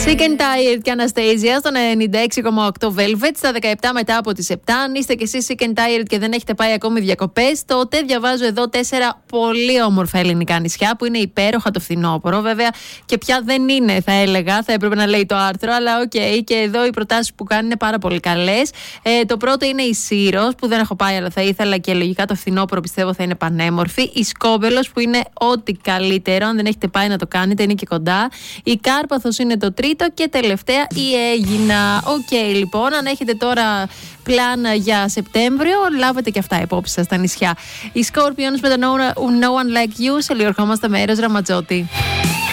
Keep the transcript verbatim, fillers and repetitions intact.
Sick and Tired και Anastasia στον ενενήντα έξι κόμμα οκτώ Velvet στα δεκαεπτά μετά από τις επτά. Αν είστε κι εσείς Sick and Tired και δεν έχετε πάει ακόμη διακοπές, τότε διαβάζω εδώ τέσσερα πολύ όμορφα ελληνικά νησιά που είναι υπέροχα το φθινόπωρο. Βέβαια και πια δεν είναι, θα έλεγα, θα έπρεπε να λέει το άρθρο, αλλά οκ, okay, και εδώ οι προτάσεις που κάνουν είναι πάρα πολύ καλές. Ε, το πρώτο είναι η Σύρος που δεν έχω πάει, αλλά θα ήθελα και λογικά το φθινόπωρο πιστεύω θα είναι πανέμορφη. Η Σκόβελος που είναι ό,τι καλύτερο, αν δεν έχετε πάει να το κάνετε, είναι και κοντά. Η Κάρπαθος είναι το τρίτο. Και τελευταία η Αίγινα. Οκ, okay, λοιπόν, αν έχετε τώρα πλάνα για Σεπτέμβριο, λάβετε και αυτά υπόψη σας στα νησιά. Οι Scorpions με το No One Like You, σε λίγο ερχόμαστε με Έρος Ραματζότη.